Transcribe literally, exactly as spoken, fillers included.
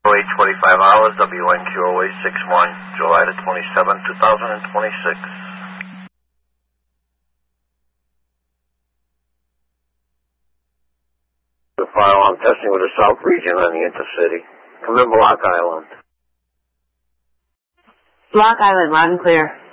eight twenty-five hours, W N Q O A six one, July the twenty-seventh, two thousand twenty-six. The firearm testing with the South Region on the Intercity. Come in Block Island. Block Island, loud and clear.